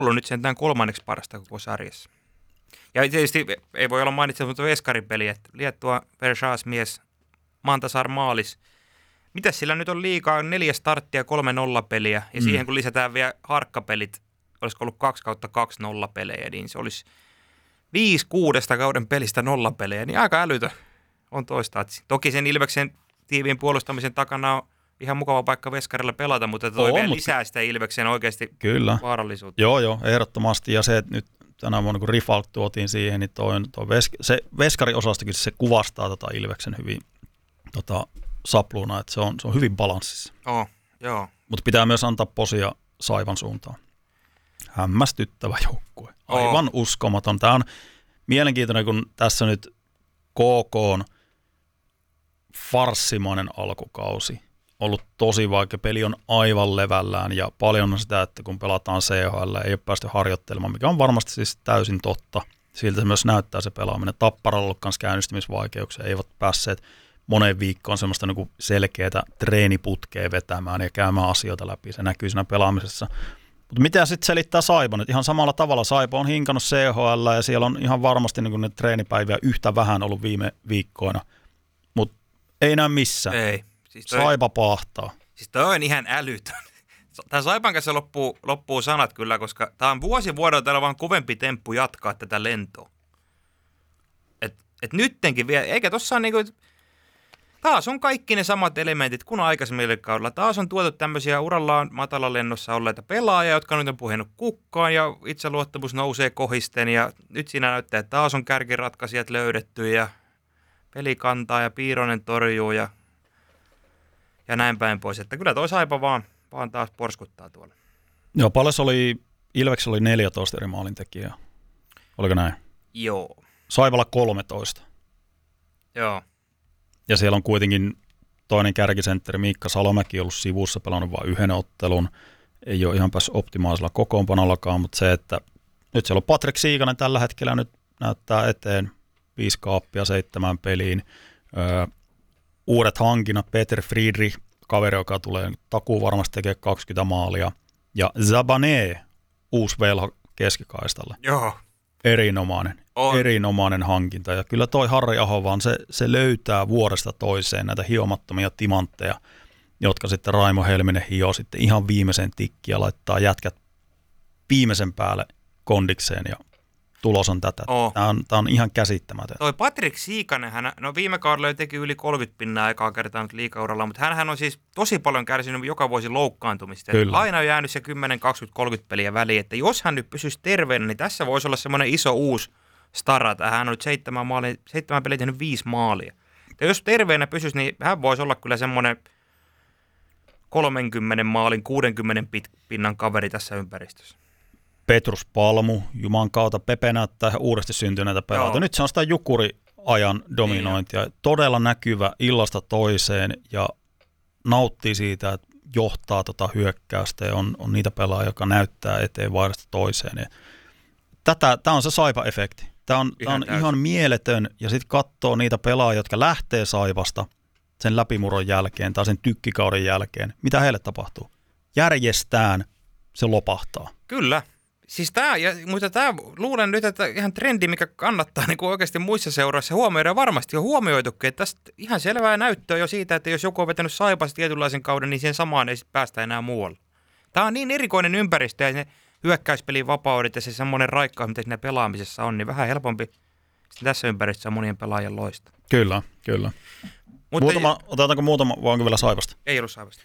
ollut nyt sentään 3. parasta koko sarjassa. Ja tietysti ei voi olla mainitsematta veskaripeli, että Liettua Vershaas mies Mantasar maalis. Mitäs sillä nyt on liikaa? 4 starttia, 3 nollapeliä. Ja siihen kun lisätään vielä harkkapelit, olisiko ollut 2/2 nollapelejä, niin se olisi 5/6 kauden pelistä nollapelejä. Niin aika älytön on toista. Toki sen Ilveksen tiiviin puolustamisen takana on ihan mukava paikka veskarilla pelata, mutta toi vielä lisää sitä Ilveksen oikeasti vaarallisuutta. Joo, ehdottomasti. Ja se, että nyt tänä vuonna kun Rifalk tuotiin siihen, niin se veskariosastokin se kuvastaa Ilveksen hyvin sapluuna, että se on hyvin balanssissa. Joo. Mutta pitää myös antaa posia Saipan suuntaan. Hämmästyttävä joukkue. Aivan uskomaton. Tämä on mielenkiintoinen, kun tässä nyt KK on farssimainen alkukausi. Ollut tosi vaikea. Peli on aivan levällään ja paljon on sitä, että kun pelataan CHL, ei ole päästy harjoittelemaan, mikä on varmasti siis täysin totta. Siltä se myös näyttää se pelaaminen. Tapparalla on ollut myös käynnistymisvaikeuksia, eivät päässeet moneen viikkoon semmoista niin kuin selkeää treeniputkea vetämään ja käymään asioita läpi. Se näkyy siinä pelaamisessa. Mutta mitä sitten selittää Saipa nyt? Ihan samalla tavalla Saipa on hinkannut CHL ja siellä on ihan varmasti niin kuin ne treenipäiviä yhtä vähän ollut viime viikkoina. Mutta ei näy missään. Ei. Siis Saipa pahtaa. Siis toi on ihan älytön. Tämä Saipan kanssa loppuu sanat kyllä, koska tämä on vuosi vuodelta vaan kovempi temppu jatkaa tätä lentoa. Et nyttenkin vielä, eikä tossa on niinku, taas on kaikki ne samat elementit kuin aikaisemmilla kaudella. Taas on tuotu tämmöisiä urallaan matalalennossa olleita pelaajia, jotka nyt on puhunut kukkaan ja itseluottamus nousee kohisten ja nyt siinä näyttää, että taas on kärkiratkaisijat löydetty ja peli kantaa ja Piironen torjuu ja näin päin pois. Että kyllä toi Saipa vaan taas porskuttaa tuolla. Joo, paljon Ilveks oli 14 eri maalintekijää. Oliko näin? Joo. Saipalla 13. Joo. Ja siellä on kuitenkin toinen kärkisentteri Miikka Salomäki ollut sivussa, pelannut vain 1 ottelun. Ei ole ihan päässyt optimaalisella kokoonpanollakaan, mutta se, että nyt siellä on Patrik Siikanen tällä hetkellä nyt näyttää eteen 5 kaappia 7 peliin. Uudet hankinnat, Peter Friedrich, kaveri, joka tulee takuu varmasti tekee 20 maalia. Ja Zabane, uusi velho keskikaistalle. Joo. Erinomainen hankinta. Ja kyllä toi Harri Aho vaan se löytää vuodesta toiseen näitä hiomattomia timantteja, jotka sitten Raimo Helminen hio sitten ihan viimeisen tikkiä, laittaa jätkät viimeisen päälle kondikseen ja tulos on tätä. Tämä on ihan käsittämätön. Toi Patrik Siikanen, viime kaudella teki yli 30 pinnaa ekaa kertaa nyt liigauralla, mutta hän on siis tosi paljon kärsinyt joka vuosi loukkaantumista. Aina on jäänyt se 10, 20, 30 peliä väliin, että jos hän nyt pysyisi terveenä, niin tässä voisi olla semmoinen iso uusi stara. Hän on nyt 7 peliä tehnyt 5 maalia. Ja jos terveenä pysyisi, niin hän voisi olla kyllä semmoinen 30 maalin, 60 pinnan kaveri tässä ympäristössä. Petrus Palmu, Juman kautta Pepe näyttää ihan uudesti syntyneitä pelaajia. Nyt se on sitä jukuri-ajan dominointia. Todella näkyvä illasta toiseen ja nauttii siitä, että johtaa hyökkäystä ja on niitä pelaajia, jotka näyttää eteen vaihdosta toiseen. Tämä on se Saipa-efekti. Tämä on ihan mieletön ja sitten katsoo niitä pelaajia, jotka lähtee Saipasta sen läpimurron jälkeen tai sen tykkikauden jälkeen. Mitä heille tapahtuu? Järjestään se lopahtaa. Kyllä. Siis luulen nyt, että ihan trendi, mikä kannattaa niin kuin oikeasti muissa seuroissa huomioida, varmasti on huomioitukin, että tästä ihan selvää näyttöä jo siitä, että jos joku on vetänyt Saipasta tietynlaisen kauden, niin siihen samaan ei sitten päästä enää muualle. Tämä on niin erikoinen ympäristö ja ne hyökkäyspelin vapaudet ja se semmoinen raikkaus, mitä siinä pelaamisessa on, niin vähän helpompi tässä ympäristössä on monien pelaajien loista. Kyllä. Otetaanko muutama, vai onko vielä Saipasta? Ei ollut Saipasta.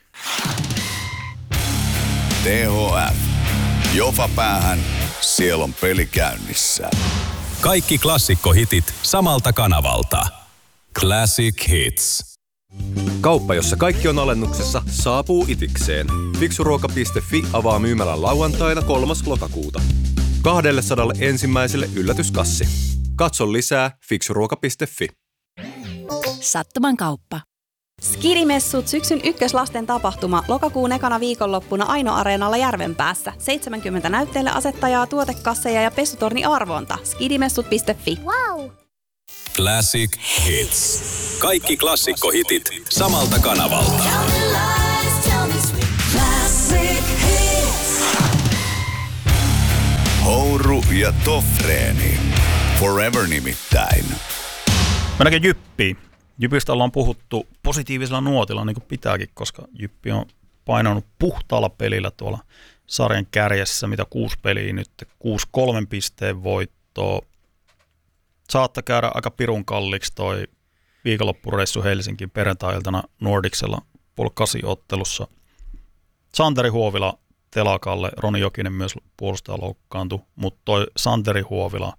THF. Jofa päähän, siellä on peli käynnissä. Kaikki klassikkohitit samalta kanavalta. Classic Hits. Kauppa, jossa kaikki on alennuksessa, saapuu itikseen. Fiksuruoka.fi avaa myymälän lauantaina 3. lokakuuta. 200 ensimmäiselle yllätyskassi. Katso lisää fiksuruoka.fi. Sattuman kauppa. Skidimessut syksyn ykköslasten tapahtuma lokakuun ekana viikonloppuna Aino-areenalla Järvenpäässä. 70 näytteille asettajaa, tuotekasseja ja pesutorni arvonta. Skidimessut.fi. Wow! Classic Hits. Kaikki klassikkohitit samalta kanavalta. Ouru ja Toffreeni. Forever nimittäin. Mennäänkin Jyppiin. Jypistä ollaan puhuttu positiivisella nuotilla, niin kuin pitääkin, koska Jyppi on painanut puhtaalla pelillä tuolla sarjan kärjessä, mitä 6 peliä nyt, 6-3 pisteen voittoa. Saattaa käydä aika pirun kalliiksi toi viikonloppureissu Helsinkiin perjantai-iltana Nordicsella 7:30 Santeri Huovila telakalle, Roni Jokinen myös puolustaja loukkaantui, mutta toi Santeri Huovila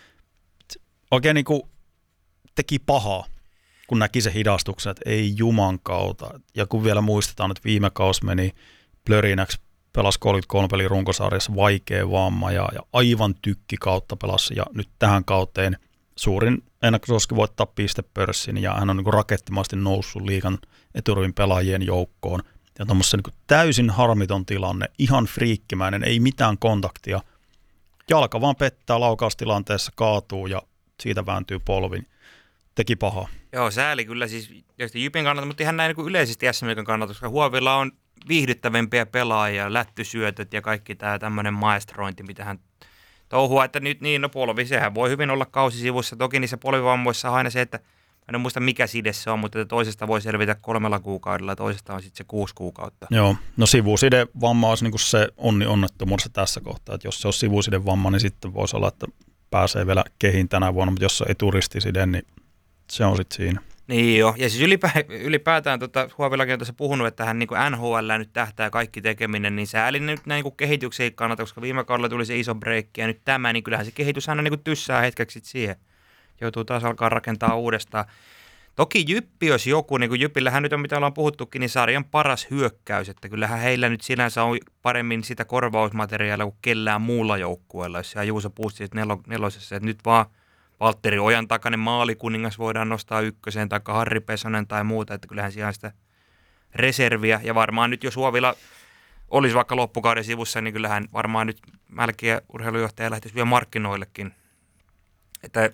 oikein niin kuin teki pahaa, kun näki se hidastuksen, että ei juman kautta. Ja kun vielä muistetaan, että viime kausi meni plörinäksi, pelasi 33 pelin runkosarjassa, vaikea vamma ja aivan tykki kautta pelasi. Ja nyt tähän kauteen suurin ennakkosuosikki voittaa pistepörssin ja hän on niin kuin rakettimaisesti noussut liigan eturivin pelaajien joukkoon. Ja tuommoisen niin täysin harmiton tilanne, ihan friikkimäinen, ei mitään kontaktia. Jalka vaan pettää laukaustilanteessa, kaatuu ja siitä vääntyy polvin. Teki pahaa. Joo, sääli kyllä siis Jypin kannalta, mutta ihan näin niin kuin yleisesti SM-liigan kannalta, koska Huovilla on viihdyttävämpiä pelaajia, lättysyötöt ja kaikki tämä tämmöinen maestrointi, mitä hän touhua, että nyt niin, no polvi, sehän voi hyvin olla kausisivussa. Toki niissä polvivammoissa on aina se, että en muista mikä side se on, mutta toisesta voi selvitä 3 kuukaudella ja toisesta on sitten se 6 kuukautta. Joo, no sivusidevamma olisi niin kuin se onnettomuudessa tässä kohtaa, että jos se on sivusidevamma, niin sitten voisi olla, että pääsee vielä kehiin tänä vuonna, mutta jos se eturistiside, niin se on sitten siinä. Niin joo, ja siis ylipäätään Huovillakin on tässä puhunut, että hän niin kuin NHL nyt tähtää kaikki tekeminen, niin sääli nyt näin niin kehityksen kannalta, koska viime kaudella tuli se iso breikki ja nyt tämä, niin kyllähän se kehitys aina niin kuin tyssää hetkeksi siihen. Joutuu taas alkaa rakentaa uudestaan. Toki Jyppi, jos joku, niin kuin Jypillähän nyt on, mitä ollaan puhuttukin, niin sarjan paras hyökkäys, että kyllähän heillä nyt sinänsä on paremmin sitä korvausmateriaalia kuin kellään muulla joukkueella, jos siellä Juuso Puustit nelosessa, että nyt vaan Valtteri Ojan takainen maalikuningas voidaan nostaa ykköseen, tai Harri Pesonen tai muuta, että kyllähän siellä on sitä reserviä, ja varmaan nyt jos Huovila olisi vaikka loppukauden sivussa, niin kyllähän varmaan nyt melkein urheilujohtaja lähtisi vielä markkinoillekin, että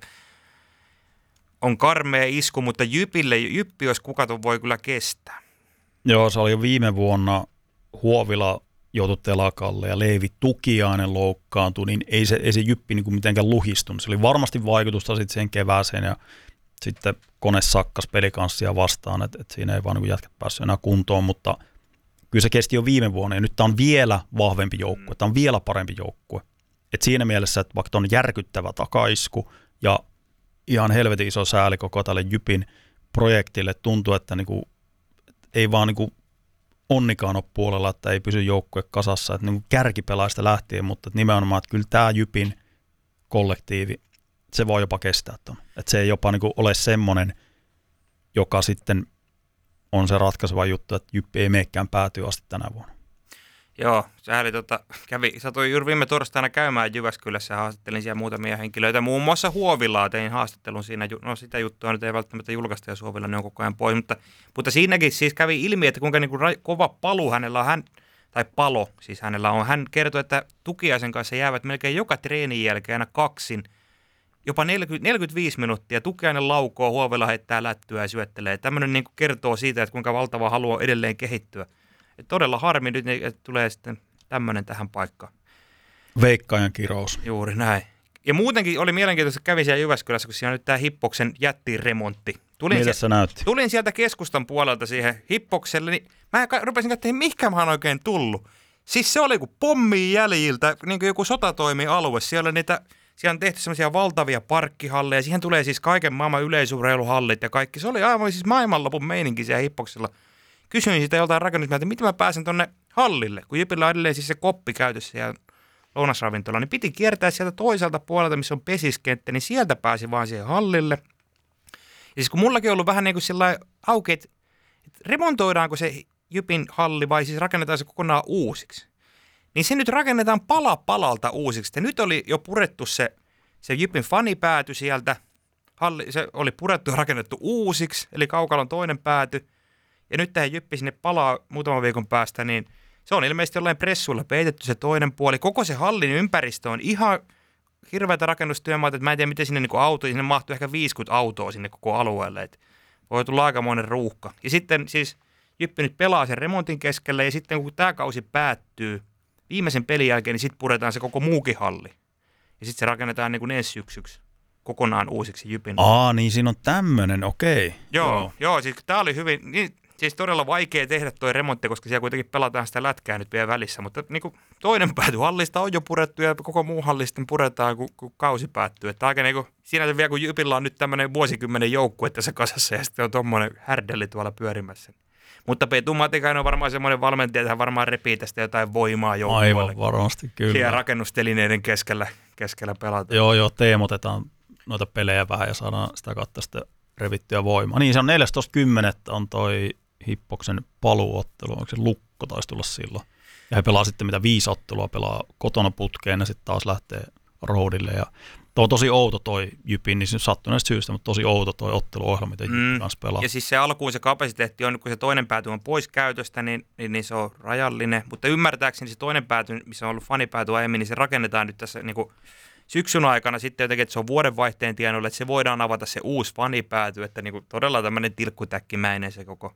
on karmea isku, mutta Jyppi, jos kukaton voi kyllä kestää. Joo, se oli jo viime vuonna Huovila joutui telakalle ja Leevi Tukiainen loukkaantui, niin ei se Jyppi niin kuin mitenkään luhistunut. Se oli varmasti vaikutusta sitten siihen kevääseen ja sitten kone sakkas pelikanssia vastaan, että siinä ei vaan niin jätkät päässyt enää kuntoon, mutta kyllä se kesti jo viime vuonna ja nyt tämä on vielä vahvempi joukkue, tämä on vielä parempi joukkue. Et siinä mielessä, että vaikka on järkyttävä takaisku ja ihan helvetin iso sääli koko tälle Jypin projektille, tuntuu, että niinku, ei vaan niinku onnikaan ole puolella, että ei pysy joukkue kasassa, että niinku kärkipelaista lähtien, mutta nimenomaan, että kyllä tämä Jypin kollektiivi, se voi jopa kestää ton. Että se ei jopa niinku ole semmoinen, joka sitten on se ratkaiseva juttu, että Jyppi ei meekään päätyä asti tänä vuonna. Joo, sääli satui juuri viime torstaina käymään Jyväskylässä ja haastattelin siellä muutamia henkilöitä, muun muassa Huovilaa tein haastattelun siinä, no sitä juttua nyt ei välttämättä julkaista, jos Huovila ne on koko ajan pois, mutta siinäkin siis kävi ilmi, että kuinka niin kuin kova palu hänellä on, hän kertoi, että Tukiaisen kanssa jäävät melkein joka treenin jälkeen aina kaksin, jopa 45 minuuttia, Tukiainen laukoo, Huovila heittää lättyä ja syöttelee, tämmöinen niin kuin kertoo siitä, että kuinka valtava halu on edelleen kehittyä. Todella harmi nyt, että tulee sitten tämmöinen tähän paikkaan. Veikkaajan kirous. Juuri näin. Ja muutenkin oli mielenkiintoista, että kävin siellä Jyväskylässä, kun siellä on nyt tämä Hippoksen jättiremontti. Miltä se näytti? Tulin sieltä keskustan puolelta siihen Hippokselle, niin mä rupesin katsomaan, että mihinkä mä oon oikein tullut. Siis se oli kuin pommin jäljiltä, niin kuin joku sotatoimialue. Siellä on tehty semmoisia valtavia parkkihalleja, siihen tulee siis kaiken maailman yleisurheiluhallit ja kaikki. Se oli aivan siis maailmanlopun meininki siellä Hippoksella. Kysyin sitä joltain rakennusmieheltä, miten mä pääsen tonne hallille, kun Jypillä on edelleen siis se koppi käytössä ja lounasravintola, niin piti kiertää sieltä toiselta puolelta, missä on pesiskenttä, niin sieltä pääsi vaan siihen hallille. Ja siis kun mullakin on ollut vähän niin kuin sellainen auki, että remontoidaanko se Jypin halli vai siis rakennetaan se kokonaan uusiksi, niin se nyt rakennetaan pala palalta uusiksi. Ja nyt oli jo purettu se Jypin fanipääty sieltä, se oli purettu ja rakennettu uusiksi, eli Kaukalon toinen pääty. Ja nyt tähän Jyppi sinne palaa muutaman viikon päästä, niin se on ilmeisesti jollain pressuilla peitetty se toinen puoli. Koko se hallin ympäristö on ihan hirveätä rakennustyömaata, että mä en tiedä miten sinne niin sinne mahtuu ehkä 50 autoa sinne koko alueelle. Että voi tulla aikamoinen ruuhka. Ja sitten siis Jyppi nyt pelaa sen remontin keskelle ja sitten kun tämä kausi päättyy viimeisen pelin jälkeen, niin sitten puretaan se koko muukin halli. Ja sitten se rakennetaan niin kuin ensi syksyksi kokonaan uusiksi Jypin. Niin siinä on tämmöinen, okei. Joo, siis tämä oli hyvin, siis todella vaikea tehdä tuo remontti, koska siellä kuitenkin pelataan sitä lätkää nyt vielä välissä, mutta niin kuin toinen pääty hallista on jo purettu ja koko muu hallisten puretaan, kun kausi päättyy. Että aika niin kuin, siinä se vielä, kun Jypillä on nyt tämmöinen vuosikymmenen joukkue tässä kasassa ja sitten on tommoinen härdelli tuolla pyörimässä. Mutta Petu Matikainen on varmaan semmoinen valmentaja, että hän varmaan repii tästä jotain voimaa joukkueelle. Aivan varmasti, kyllä. Siellä rakennustelineiden keskellä pelata. Joo, teemotetaan noita pelejä vähän ja saadaan sitä kautta sitten revittyä voimaa. Niin se on 14.10. on toi Hippoksen paluuottelu, onko se Lukko taisi tulla silloin. Ja he pelaa sitten 5 ottelua, pelaa kotona putkeen ja sitten taas lähtee roadille. Ja tuo on tosi outo toi Jypin, niin se sattuneesta syystä, mutta tosi outo toi otteluohjelma, mitä Jypin kanssa pelaa. Ja siis se alkuun se kapasiteetti on, kun se toinen pääty on pois käytöstä, niin se on rajallinen. Mutta ymmärtääkseni se toinen pääty, missä on ollut fanipääty aiemmin, niin se rakennetaan nyt tässä niin kuin syksyn aikana sitten jotenkin, että se on vuodenvaihteen tienoilla, että se voidaan avata se uusi fanipääty, että niin kuin todella tämmöinen tilkkutäkkimäinen se koko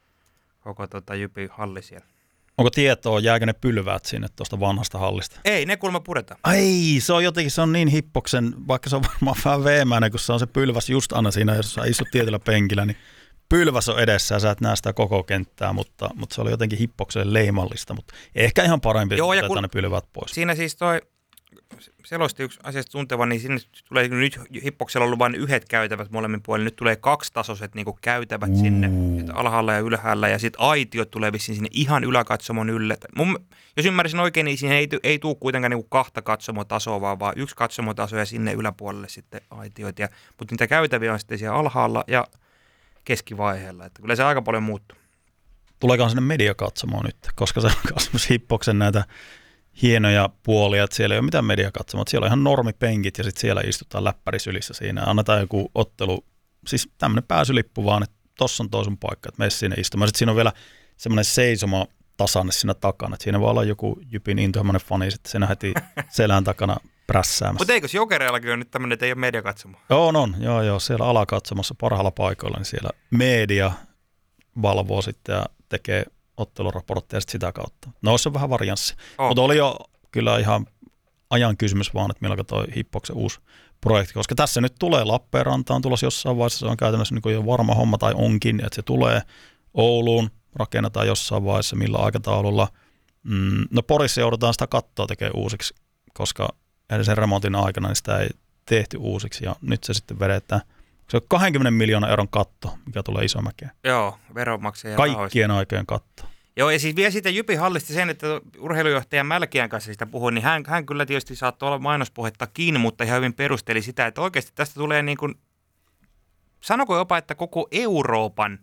Jypin halli siellä. Onko tietoa, jääkö ne pylväät sinne tuosta vanhasta hallista? Ei, ne kuulemma puretaan. Ai, se on jotenkin, se on niin Hippoksen, vaikka se on varmaan vähän veemäinen, kun se on se pylväs just aina siinä, jos sä istut tietyllä penkillä, niin pylväs on edessä ja sä et näe sitä koko kenttää, mutta se oli jotenkin Hippokselle leimallista, mutta ehkä ihan parempi, että otetaan ne pylväät pois. Siinä siis toi selosti yksi asiasta tunteva, niin sinne tulee nyt Hippoksella on ollut vain yhdet käytävät molemmin puolin. Nyt tulee 2-tasoiset niin kuin käytävät sinne alhaalla ja ylhäällä ja sitten aitiot tulee vissiin sinne ihan yläkatsomon ylle. Jos ymmärsin oikein, niin siihen ei tule kuitenkaan niin kuin 2 katsomotasoa, vaan 1 katsomotaso ja sinne yläpuolelle sitten aitiot. Mutta niitä käytäviä on sitten siellä alhaalla ja keskivaiheella. Että kyllä se aika paljon muuttuu. Tuleekaan sinne mediakatsomoon nyt, koska se on myös Hippoksen näitä hienoja puolia, että siellä ei ole mitään mediakatsomaa. Siellä on ihan normipenkit ja sitten siellä istutaan läppärisylissä siinä. Annetaan joku ottelu, siis tämmöinen pääsylippu vaan, että tossa on toisen paikka, että mene sinne istumaan. Sitten siinä on vielä semmoinen seisoma tasanne siinä takana, että siinä voi olla joku Jypin intohimoinen fani sitten siinä heti selän takana prässäämässä. Mutta eikö Jokereillakin ole nyt tämmöinen, että ei ole mediakatsomaa? Joo, siellä alakatsomassa parhaalla paikoilla, niin siellä media valvoo sitten ja tekee otteluraportteja sitä kautta. No se on vähän varianssi. Mutta oli jo kyllä ihan ajan kysymys vaan, että milloin toi Hippoksen uusi projekti, koska tässä nyt tulee Lappeenrantaan tulossa jossain vaiheessa, se on käytännössä niin jo varma homma tai onkin, että se tulee Ouluun, rakennetaan jossain vaiheessa, millä aikataululla. No Porissa joudutaan sitä kattoa tekemään uusiksi, koska edellisen remontin aikana niin sitä ei tehty uusiksi ja nyt se sitten vedetään. Se on 20 miljoonan euron katto, mikä tulee Isomäkeen. Joo, veronmaksajien kaikkien aikojen katto. Joo, ja siis vielä siitä Jypin hallista sen, että urheilujohtajan Mälkiän kanssa sitä puhuin, niin hän kyllä tietysti saattoi olla mainospuhetta kiinni, mutta ihan hyvin perusteli sitä, että oikeasti tästä tulee niin kuin, sanoko jopa, että koko Euroopan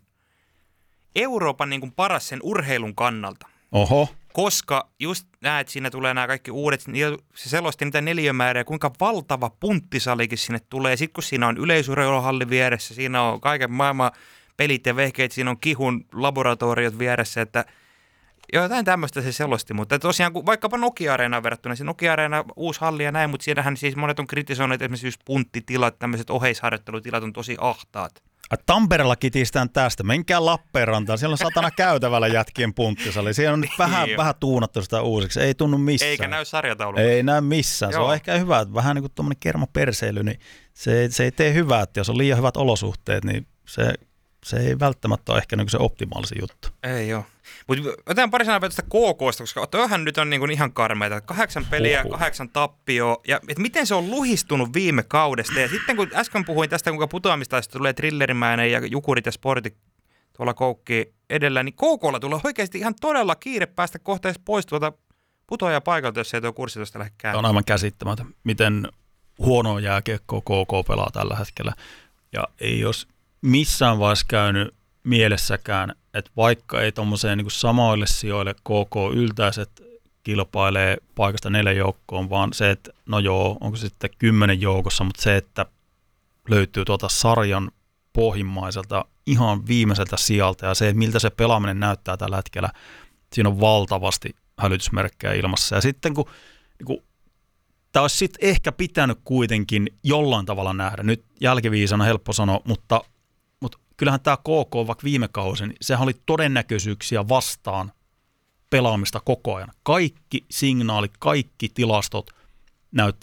niin kuin paras sen urheilun kannalta. Oho. Koska just näet, siinä tulee nämä kaikki uudet, se selosti niitä neliömääriä, kuinka valtava punttisalikin sinne tulee. Sitten kun siinä on yleisurheiluhalli vieressä, siinä on kaiken maailman pelit ja vehkeet, siinä on Kihun laboratoriot vieressä, että jotain tämmöistä se selosti. Mutta tosiaan vaikkapa Nokia-areenaan verrattuna, se Nokia-areena uusi halli ja näin, mutta siinähän siis monet on kritisoineet, että esimerkiksi just punttitilat, tämmöiset oheisharjoittelutilat on tosi ahtaat. Tampereella kitistään tästä. Menkää Lappeenrantaan. Siellä on satana käytävällä jätkien punttisali. Siellä on nyt vähän tuunattu sitä uusiksi. Ei tunnu missään. Eikä näy sarjataululla. Ei näy missään. Joo. Se on ehkä hyvä, että vähän niin kuin tuommoinen kermaperseily, niin se ei tee hyvää. Että jos on liian hyvät olosuhteet, niin se ei välttämättä ole ehkä niin kuin se optimaalisin juttu. Ei joo. Mutta otetaan pari sanaa tästä KK:sta, koska toihan nyt on niin kuin ihan karmeita. 8 peliä, 8 tappioa. Ja et miten se on luhistunut viime kaudesta. Ja sitten kun äsken puhuin tästä, kuinka putoamistaista tulee Trillerimäinen ja Jukurit ja Sportit tuolla koukkii edellä, niin KK:lla tulee oikeasti ihan todella kiire päästä kohteessa pois tuolta putoajapaikalta, jos ei tuo kurssi tuosta lähde käymään. On aivan käsittämätöntä, miten huonoa jääkiekkoa KK pelaa tällä hetkellä. Ja ei olisi missään vaiheessa käynyt mielessäkään, että vaikka ei tuommoiseen niin kuin samoille sijoille KK yltäiset kilpailee paikasta 4 joukkoon, vaan se, että no joo, onko se sitten 10 joukossa, mutta se, että löytyy tuota sarjan pohjimmaiselta ihan viimeiseltä sijalta ja se, miltä se pelaaminen näyttää tällä hetkellä, siinä on valtavasti hälytysmerkkejä ilmassa. Ja sitten kun tämä olisi sitten ehkä pitänyt kuitenkin jollain tavalla nähdä, nyt jälkiviisana helppo sanoa, mutta kyllähän tämä KK vaikka viime kausin, niin sehän oli todennäköisyyksiä vastaan pelaamista koko ajan. Kaikki signaalit, kaikki tilastot näytti